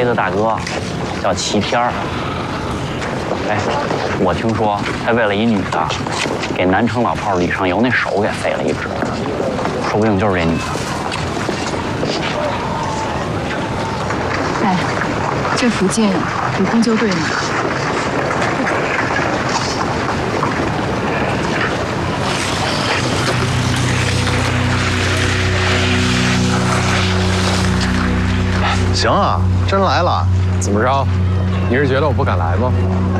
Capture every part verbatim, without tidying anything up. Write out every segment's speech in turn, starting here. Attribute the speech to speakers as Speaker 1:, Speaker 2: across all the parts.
Speaker 1: 黑的大哥，叫齐天儿。哎，我听说他为了一女的，给南城老炮李尚游那手给废了一指，说不定就是这女的。
Speaker 2: 哎，这附近有公救队呢。
Speaker 3: 行啊，真来了，
Speaker 4: 怎么着？你是觉得我不敢来吗？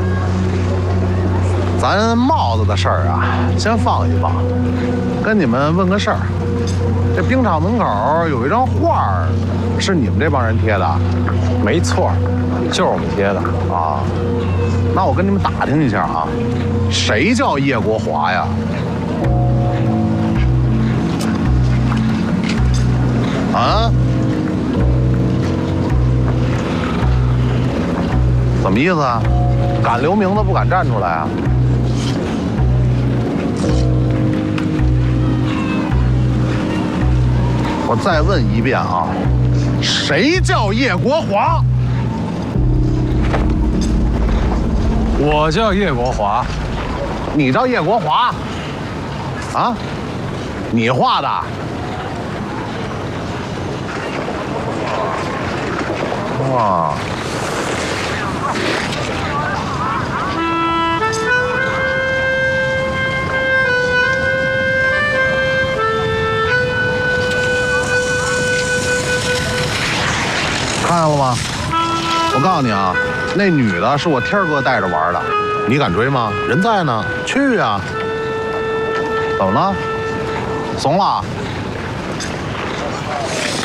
Speaker 3: 咱帽子的事儿啊，先放一放。跟你们问个事儿，这冰场门口有一张画儿，是你们这帮人贴的？
Speaker 4: 没错，就是我们贴的
Speaker 3: 啊。那我跟你们打听一下啊，谁叫叶国华呀？啊？ 什么意思啊？敢留名字不敢站出来啊？我再问一遍啊，谁叫叶国华？
Speaker 4: 我叫叶国华，
Speaker 3: 你叫叶国华？啊？你画的？哇！ 看见了吗？我告诉你啊，那女的是我天儿哥带着玩的，你敢追吗？人在呢，去啊！怎么了？怂了？